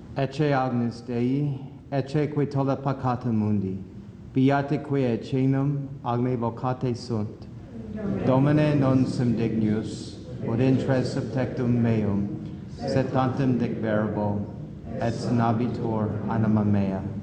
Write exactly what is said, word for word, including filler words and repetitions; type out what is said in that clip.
Ecce agnus Dei, ecce que tolle peccata mundi, beatique et cenum agne vocate sunt. Domine non sum dignus, ut intres subtectum meum, sed tantum dic verbo, et sanabitur anima mea.